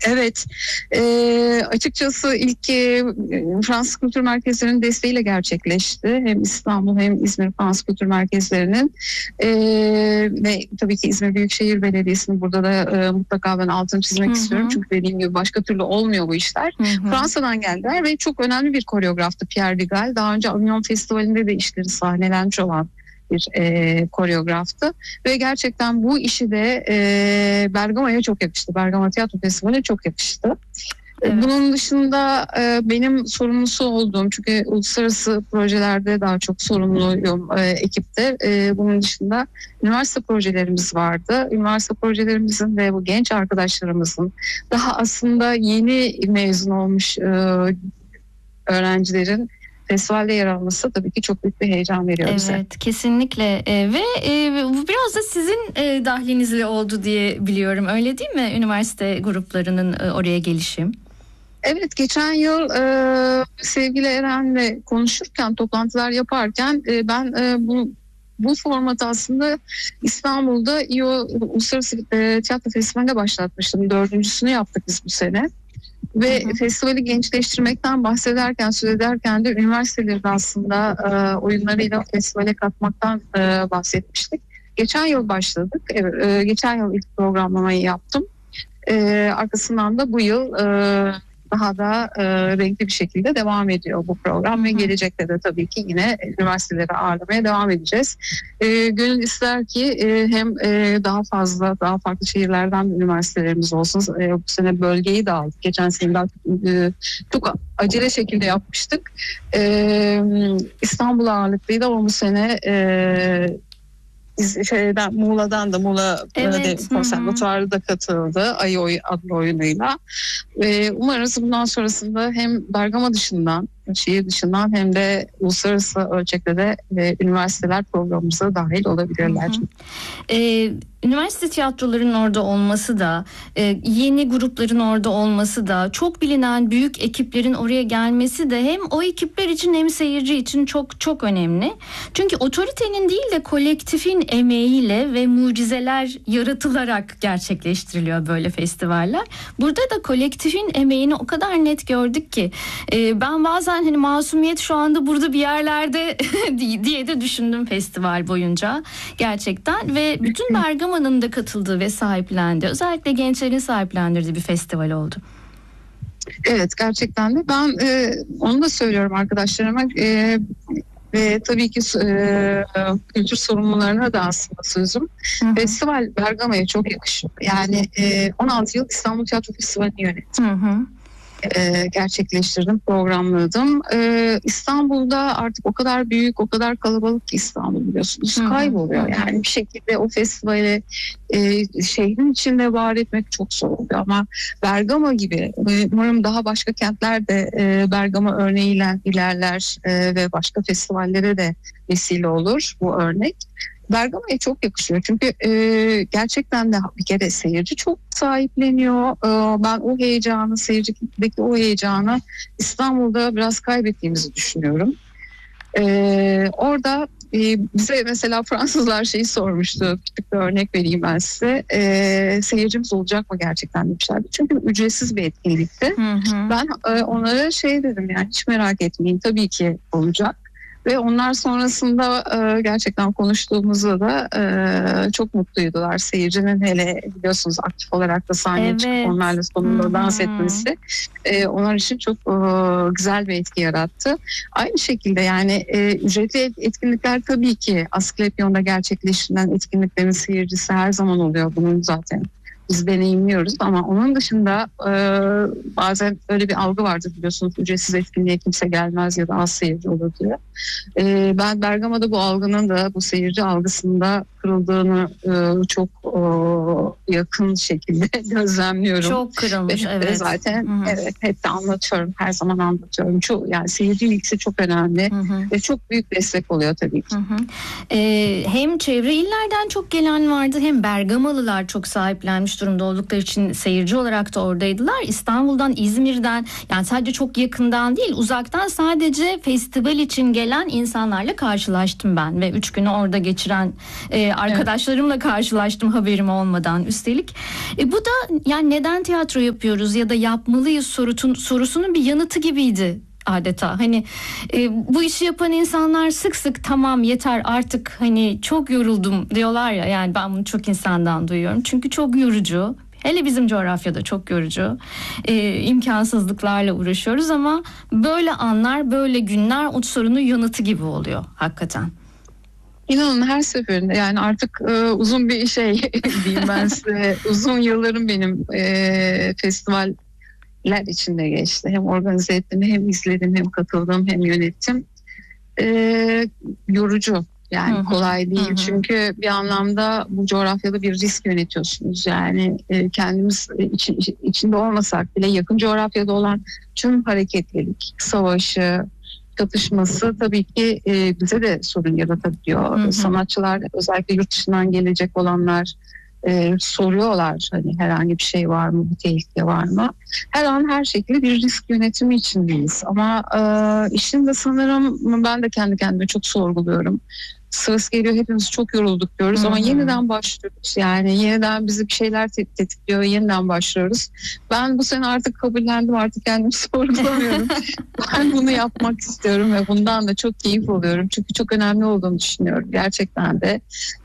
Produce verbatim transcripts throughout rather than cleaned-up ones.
Evet, e, açıkçası ilk e, Fransız Kültür Merkezlerinin desteğiyle gerçekleşti. Hem İstanbul hem İzmir Fransız Kültür Merkezlerinin e, ve tabii ki İzmir Büyükşehir Belediyesi'nin burada da e, mutlaka ben altını çizmek hı hı. istiyorum. Çünkü dediğim gibi başka türlü olmuyor bu işler. Hı hı. Fransa'dan geldiler ve çok önemli bir koreograftı Pierre Vigal. Daha önce Avignon Festivali'nde de işleri sahnelenmiş olan bir e, koreograftı ve gerçekten bu işi de e, Bergama'ya çok yakıştı. Bergama Tiyatro Festivali'ne çok yakıştı. Evet. Bunun dışında e, benim sorumlusu olduğum, çünkü uluslararası projelerde daha çok sorumluyum e, ekipte. E, bunun dışında üniversite projelerimiz vardı. Üniversite projelerimizin ve bu genç arkadaşlarımızın daha aslında yeni mezun olmuş e, öğrencilerin festivalde yer alması tabii ki çok büyük bir heyecan veriyor evet, bize. Evet, kesinlikle e, ve e, bu biraz da sizin e, dahlinizle oldu diye biliyorum, öyle değil mi? Üniversite gruplarının e, oraya gelişi. Evet, geçen yıl e, sevgili Eren'le konuşurken, toplantılar yaparken e, ben e, bu bu formatı aslında İstanbul'da İ O Uluslararası e, Tiyatro Festivali'nde başlatmıştım. Dördüncüsünü yaptık biz bu sene. Ve hı hı. festivali gençleştirmekten bahsederken, söz ederken de üniversitelerin aslında e, oyunlarıyla festivale katmaktan e, bahsetmiştik. Geçen yıl başladık. Evet, e, geçen yıl ilk programlamayı yaptım. E, arkasından da bu yıl e, daha da e, renkli bir şekilde devam ediyor bu program. Hı hı. Ve gelecekte de tabii ki yine üniversiteleri ağırlamaya devam edeceğiz. E, gönül ister ki e, hem e, daha fazla, daha farklı şehirlerden üniversitelerimiz olsun. E, bu sene bölgeyi de aldık. Geçen sene daha e, çok acele şekilde yapmıştık. E, İstanbul ağırlıklıydı ama bu sene e, şeyden, Muğla'dan da Muğla evet, Konservatuarı da katıldı Ay Oy adlı oyunuyla. Ve umarız bundan sonrasında hem Bergama dışından, şehir dışından hem de uluslararası ölçekte de e, üniversiteler programımıza dahil olabilirler. Hı hı. Ee, üniversite tiyatrolarının orada olması da, e, yeni grupların orada olması da, çok bilinen büyük ekiplerin oraya gelmesi de hem o ekipler için hem seyirci için çok çok önemli. Çünkü otoritenin değil de kolektifin emeğiyle ve mucizeler yaratılarak gerçekleştiriliyor böyle festivaller. Burada da kolektifin emeğini o kadar net gördük ki e, ben bazen hani masumiyet şu anda burada bir yerlerde diye de düşündüm festival boyunca gerçekten. Ve bütün Bergama'nın da katıldığı ve sahiplendiği, özellikle gençlerin sahiplendirdiği bir festival oldu. Evet, gerçekten de ben e, onu da söylüyorum arkadaşlarıma e, ve tabii ki e, kültür sorumlularına da aslında sözüm. Hı hı. Festival Bergama'ya çok yakışıyor. Yani e, on altı yıl İstanbul Tiyatro Festivali'ni yönettim. Hı hı. E, gerçekleştirdim, programladım. E, İstanbul'da artık o kadar büyük, o kadar kalabalık ki İstanbul, biliyorsunuz, hı hı. kayboluyor. Yani bir şekilde o festivali e, şehrin içinde var etmek çok zor oluyor. Ama Bergama gibi, e, umarım daha başka kentler de e, Bergama örneğiyle ilerler e, ve başka festivallere de vesile olur bu örnek. Bergama'ya çok yakışıyor çünkü e, gerçekten de bir kere seyirci çok sahipleniyor. E, ben o heyecanı, seyircideki o heyecanı İstanbul'da biraz kaybettiğimizi düşünüyorum. E, orada e, bize mesela Fransızlar şeyi sormuştu, küçük bir örnek vereyim ben size. E, seyircimiz olacak mı gerçekten demişlerdi. Çünkü ücretsiz bir etkinlikti. Hı hı. Ben e, onlara şey dedim, yani hiç merak etmeyin, tabii ki olacak. Ve onlar sonrasında e, gerçekten konuştuğumuzda da e, çok mutluydular. Seyircinin hele biliyorsunuz aktif olarak da sahneye evet. çıkıp onlarla sonunda Hı-hı. dans etmesi e, onlar için çok e, güzel bir etki yarattı. Aynı şekilde yani e, ücretli etkinlikler tabii ki Asklepion'da gerçekleştirilen etkinliklerin seyircisi her zaman oluyor, bunun zaten biz deneyimliyoruz, ama onun dışında e, bazen öyle bir algı vardır, biliyorsunuz, ücretsiz etkinliğe kimse gelmez ya da az seyirci olur diye. E, ben Bergama'da bu algının da, bu seyirci algısında kırıldığını e, çok e, yakın şekilde gözlemliyorum. Çok kırılmış, evet. Zaten Hı-hı. evet, hep de anlatıyorum, her zaman anlatıyorum. Çok, yani seyirci ilgisi çok önemli Hı-hı. ve çok büyük destek oluyor tabii ki. E, hem çevre illerden çok gelen vardı, hem Bergamalılar çok sahiplenmiş durumda oldukları için seyirci olarak da oradaydılar. İstanbul'dan, İzmir'den, yani sadece çok yakından değil, uzaktan sadece festival için gelen insanlarla karşılaştım ben ve üç günü orada geçiren e, E, arkadaşlarımla karşılaştım haberim olmadan üstelik. E, bu da yani neden tiyatro yapıyoruz ya da yapmalıyız sorutun, sorusunun bir yanıtı gibiydi adeta. Hani e, bu işi yapan insanlar sık sık tamam yeter artık hani çok yoruldum diyorlar ya, yani ben bunu çok insandan duyuyorum. Çünkü çok yorucu. Hele bizim coğrafyada çok yorucu. E, imkansızlıklarla uğraşıyoruz ama böyle anlar, böyle günler o sorunun yanıtı gibi oluyor hakikaten. İnanın her seferinde yani artık e, uzun bir şey diyeyim ben size. Uzun yıllarım benim e, festivaller içinde geçti. Hem organize ettim, hem izledim, hem katıldım, hem yönettim. E, yorucu. Yani Hı-hı. kolay değil. Hı-hı. Çünkü bir anlamda bu coğrafyada bir risk yönetiyorsunuz. Yani e, kendimiz için, içinde olmasak bile yakın coğrafyada olan tüm hareketlilik, savaşı, çatışması tabii ki e, bize de sorun yaratabiliyor. Hı hı. Sanatçılar, özellikle yurt dışından gelecek olanlar e, soruyorlar hani herhangi bir şey var mı, bir tehlike var mı? Her an her şekilde bir risk yönetimi içindeyiz. Ama e, işin de sanırım ben de kendi kendime çok sorguluyorum. Sırası geliyor, hepimiz çok yorulduk diyoruz, hı hı, ama yeniden başlıyoruz. Yani yeniden bizi bir şeyler tetikliyor, yeniden başlıyoruz. Ben bu sene artık kabullendim, artık kendimi sorgulamıyorum. Ben bunu yapmak istiyorum ve bundan da çok keyif alıyorum. Çünkü çok önemli olduğunu düşünüyorum gerçekten de.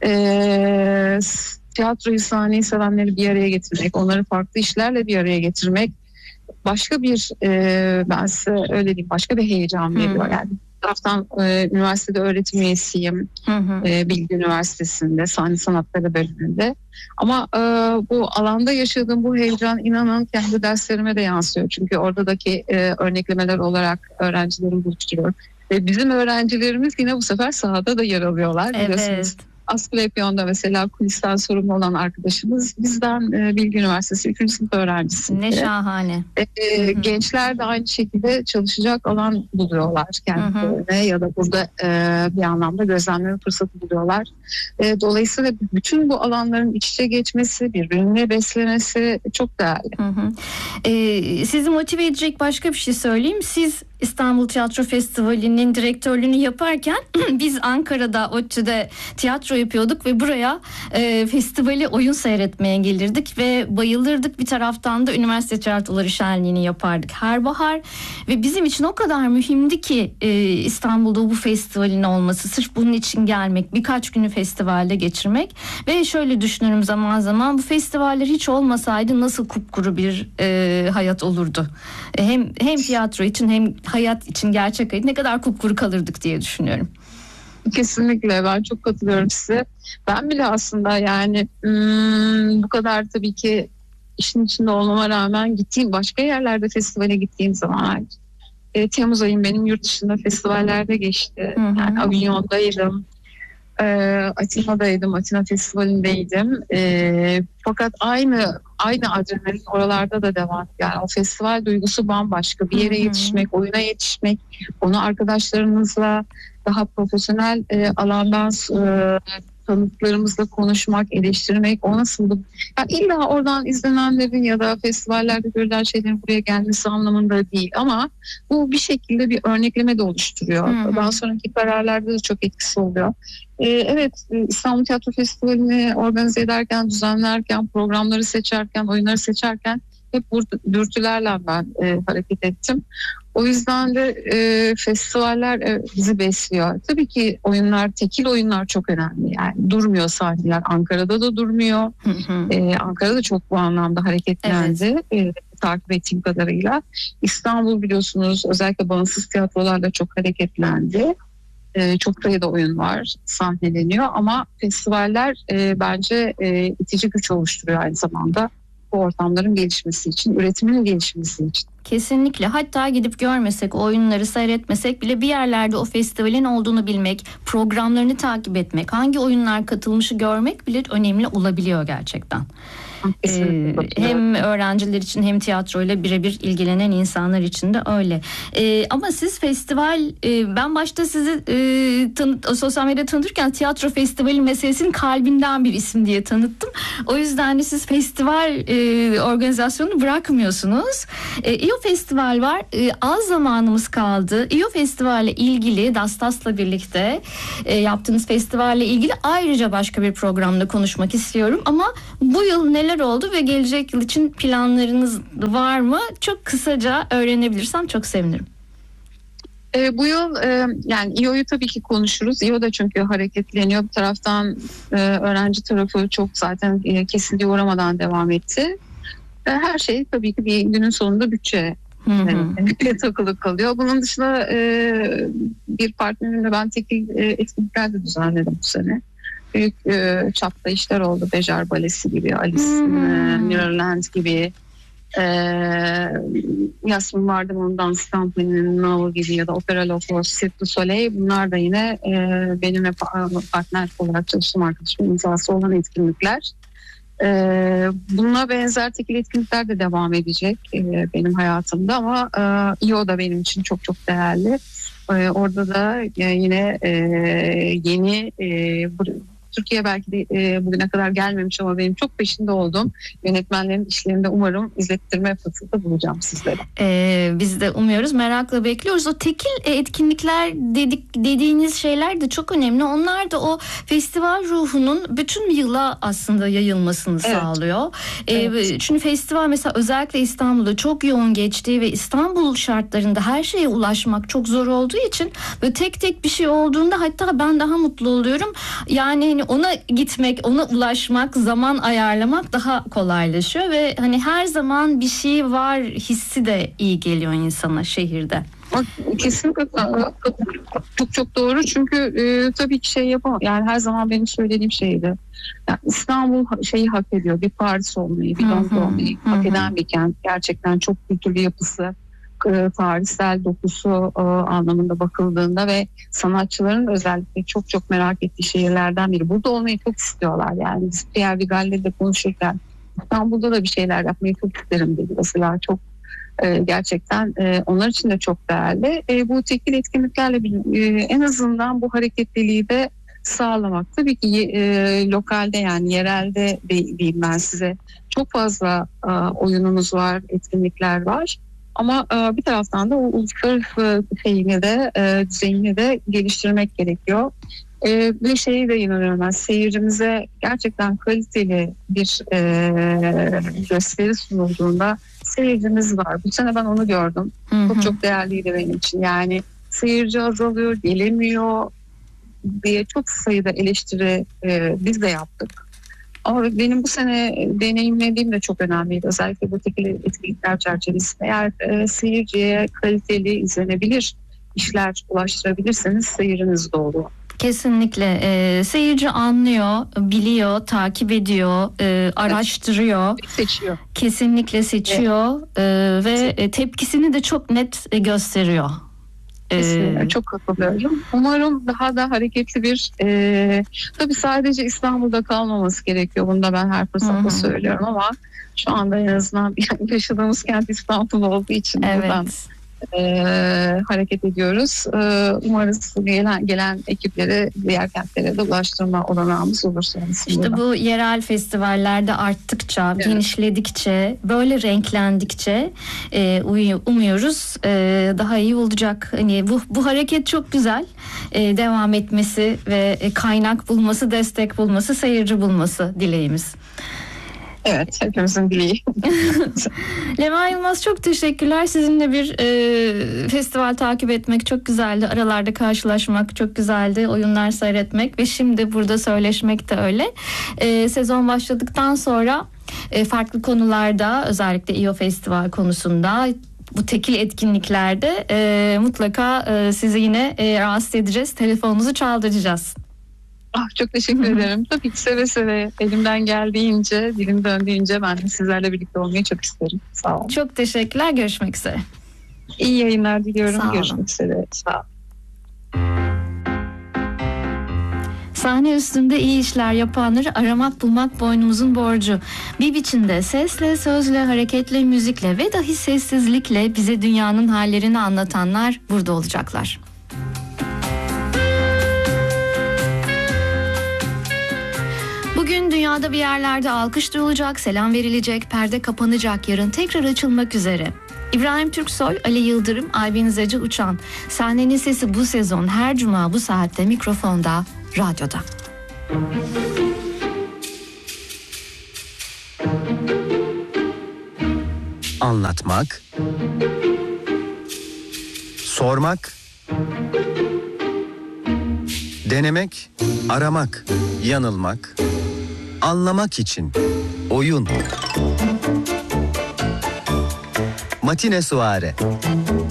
Ee, tiyatroyu, sahneyi sevenleri bir araya getirmek, onları farklı işlerle bir araya getirmek başka bir, e, ben size öyle diyeyim, başka bir heyecan veriyor. Hı-hı. Yani bir taraftan e, üniversitede öğretim üyesiyim, e, Bilgi Üniversitesi'nde sahne sanatları bölümünde. Ama e, bu alanda yaşadığım bu heyecan inanın kendi derslerime de yansıyor. Çünkü oradaki e, örneklemeler olarak öğrencilerimi buluşturuyorum. Ve bizim öğrencilerimiz yine bu sefer sahada da yer alıyorlar. Evet. Asklepiyon'da mesela kulisten sorumlu olan arkadaşımız bizden e, Bilgi Üniversitesi üçüncü sınıf öğrencisi. Ne şahane. E, gençler de aynı şekilde çalışacak alan buluyorlar kendilerine, ya da burada e, bir anlamda gözlemleme fırsatı buluyorlar. E, dolayısıyla bütün bu alanların iç içe geçmesi, birbirini beslemesi çok değerli. Hı hı. E, sizi motive edecek başka bir şey söyleyeyim. Siz İstanbul Tiyatro Festivali'nin direktörlüğünü yaparken biz Ankara'da ODTÜ'de tiyatro yapıyorduk ve buraya e, festivali oyun seyretmeye gelirdik ve bayılırdık. Bir taraftan da üniversite tiyatroları şenliğini yapardık her bahar ve bizim için o kadar mühimdi ki e, İstanbul'da bu festivalin olması, sırf bunun için gelmek, birkaç günü festivalde geçirmek. Ve şöyle düşünürüm zaman zaman, bu festivaller hiç olmasaydı nasıl kupkuru bir e, hayat olurdu. E, hem hem tiyatro için hem hayat için, gerçek hayat ne kadar kupkuru kalırdık diye düşünüyorum. Kesinlikle, ben çok katılıyorum size. Ben bile aslında yani hmm, bu kadar tabii ki işin içinde olmama rağmen gittiğim başka yerlerde festivale gittiğim zaman e, Temmuz ayım benim yurt dışında festivallerde geçti. Hı hı. Yani Avignon'daydım. E, Atina'daydım, Atina Festivali'ndeydim. E, fakat aynı aynı adrenalin oralarda da devam. Yani o festival duygusu bambaşka. Bir yere yetişmek, oyuna yetişmek, onu arkadaşlarınızla daha profesyonel e, alandan e, tanıklarımızla konuşmak, eleştirmek, o nasıldı? Yani illa oradan izlenenlerin ya da festivallerde görülen şeylerin buraya gelmesi anlamında değil, ama bu bir şekilde bir örnekleme de oluşturuyor. Hı hı. Daha sonraki kararlarda da çok etkisi oluyor. Ee, evet, İstanbul Tiyatro Festivali'ni organize ederken, düzenlerken, programları seçerken, oyunları seçerken hep bu dürtülerle ben e, hareket ettim. O yüzden de e, festivaller e, bizi besliyor. Tabii ki oyunlar, tekil oyunlar çok önemli. Yani durmuyor sahneler. Ankara'da da durmuyor. Hı hı. E, Ankara'da çok bu anlamda hareketlendi. Evet. E, takip ettiğim kadarıyla. İstanbul biliyorsunuz özellikle bağımsız tiyatrolarla çok hareketlendi. E, çok sayıda oyun var, sahneleniyor, ama festivaller e, bence e, itici güç oluşturuyor aynı zamanda. Bu ortamların gelişmesi için, üretimin gelişmesi için. Kesinlikle. Hatta gidip görmesek, oyunları seyretmesek bile bir yerlerde o festivalin olduğunu bilmek, programlarını takip etmek, hangi oyunlar katılmışı görmek bile önemli olabiliyor gerçekten. Kesinlikle Ee, katılıyorum. hem öğrenciler için hem tiyatroyla birebir ilgilenen insanlar için de öyle. Ee, ama siz festival, e, ben başta sizi e, tanı, sosyal medyada tanıtırken tiyatro festivali meselesinin kalbinden bir isim diye tanıttım. O yüzden de siz festival e, organizasyonunu bırakmıyorsunuz. E, İ O Festival var. E, az zamanımız kaldı. İ O Festival'le ilgili Dastas'la birlikte e, yaptığınız festivalle ilgili ayrıca başka bir programda konuşmak istiyorum. Ama bu yıl neler oldu ve gelecek yıl için planlarınız var mı? Çok kısaca öğrenebilirsem çok sevinirim. E, bu yıl e, yani İ O'yu tabii ki konuşuruz. İ O da çünkü hareketleniyor. Bir taraftan e, öğrenci tarafı çok zaten e, kesinliğe uğramadan devam etti. E, her şey tabii ki bir günün sonunda bütçe Hı hı. takılıp kalıyor. Bunun dışında e, bir partnerimle ben tekil e, etkinlikler de düzenledim bu sene. Büyük e, çapta işler oldu. Bejar Balesi gibi, Alice e, Mirrorland gibi, e, Yasmin Vardaman'ın Dans Company'nin Nao gibi ya da Opera Locos, Cirque du Soleil, bunlar da yine e, benimle partner olarak çalıştığım arkadaşımın imzası olan etkinlikler. Ee, buna benzer tekil etkinlikler de devam edecek e, benim hayatımda ama e, İ O da benim için çok çok değerli. E, orada da e, yine e, yeni e, bu, Türkiye belki de e, bugüne kadar gelmemiş ama benim çok peşinde olduğum yönetmenlerin işlerinde umarım izlettirme fırsatı bulacağım sizlere. Ee, biz de umuyoruz, merakla bekliyoruz. O tekil etkinlikler dedik dediğiniz şeyler de çok önemli. Onlar da o festival ruhunun bütün yıla aslında yayılmasını evet. sağlıyor. Ee, evet. Çünkü festival mesela özellikle İstanbul'da çok yoğun geçtiği ve İstanbul şartlarında her şeye ulaşmak çok zor olduğu için böyle tek tek bir şey olduğunda hatta ben daha mutlu oluyorum. Yani hani ona gitmek, ona ulaşmak, zaman ayarlamak daha kolaylaşıyor ve hani her zaman bir şey var hissi de iyi geliyor insana şehirde. Kesinlikle çok çok doğru çünkü e, tabii ki şey yapamam. Yani her zaman benim söylediğim şeydi. Yani İstanbul şeyi hak ediyor. Bir Paris olmayı, bir Londra olmayı hak eden bir kent. Gerçekten çok kültürlü yapısı, tarihsel dokusu e, anlamında bakıldığında ve sanatçıların özellikle çok çok merak ettiği şehirlerden biri. Burada olmayı çok istiyorlar yani. Biz Pierre Vigal'le de konuşurken İstanbul'da da bir şeyler yapmayı çok isterim dedi. Mesela çok e, gerçekten e, onlar için de çok değerli. E, bu tekil etkinliklerle e, en azından bu hareketliliği de sağlamak. Tabii ki e, lokalde yani yerelde de, diyeyim ben size. Çok fazla e, oyunumuz var, etkinlikler var. Ama e, bir taraftan da o uluslararası şeyini de e, düzeyini de geliştirmek gerekiyor. E, ve şeyi de inanıyorum ben, seyircimize gerçekten kaliteli bir e, gösteri sunulduğunda seyircimiz var. Bu sene ben onu gördüm. Hı hı. Çok çok değerliydi benim için. Yani seyirci azalıyor, gelemiyor diye çok sayıda eleştiri e, biz de yaptık. Ama benim bu sene deneyimlediğim de çok önemliydi. Özellikle bu tekil etkinlikler çerçevesinde. Eğer e, seyirciye kaliteli, izlenebilir işler ulaştırabilirseniz seyirciniz de oluyor. Kesinlikle. E, seyirci anlıyor, biliyor, takip ediyor, e, araştırıyor. Seçiyor. Kesinlikle seçiyor evet. e, ve tepkisini de çok net gösteriyor. Kesinlikle, çok katılıyorum. Umarım daha da hareketli bir e, tabii sadece İstanbul'da kalmaması gerekiyor. Bunu da ben her fırsatta söylüyorum ama şu anda en azından yaşadığımız kent İstanbul olduğu için evet. buradan e, hareket ediyoruz. E, umarız gelen, gelen ekipleri diğer kentlere de ulaştırma olanağımız olursa. İşte bu yerel festivallerde arttıkça, evet. genişledikçe, böyle renklendikçe e, umuyoruz e, daha iyi olacak. Hani bu bu hareket çok güzel. E, devam etmesi ve kaynak bulması, destek bulması, seyirci bulması dileğimiz. Evet, hepimizin dileği. Leman Yılmaz, çok teşekkürler. Sizinle bir e, festival takip etmek çok güzeldi. Aralarda karşılaşmak çok güzeldi. Oyunlar seyretmek ve şimdi burada söyleşmek de öyle. E, sezon başladıktan sonra e, farklı konularda, özellikle İ O Festival konusunda, bu tekil etkinliklerde e, mutlaka e, sizi yine e, rahatsız edeceğiz. Telefonunuzu çaldıracağız. Ah, çok teşekkür Hı-hı. ederim. Tabii ki seve seve, elimden geldiğince, dilim döndüğünce ben de sizlerle birlikte olmayı çok isterim. Sağ olun. Çok teşekkürler. Görüşmek üzere. İyi yayınlar diliyorum. Görüşmek üzere. Sağ olun. Sahne üstünde iyi işler yapanları aramak bulmak boynumuzun borcu. Bir biçimde sesle, sözle, hareketle, müzikle ve dahi sessizlikle bize dünyanın hallerini anlatanlar burada olacaklar. Bugün dünyada bir yerlerde alkış duyulacak, selam verilecek, perde kapanacak, yarın tekrar açılmak üzere. İbrahim Türksoy, Ali Yıldırım, Aybin Zacı Uçan. Sahnenin sesi bu sezon her cuma bu saatte mikrofonda, radyoda. Anlatmak, sormak, denemek, aramak, yanılmak, anlamak için oyun. Matine Suare.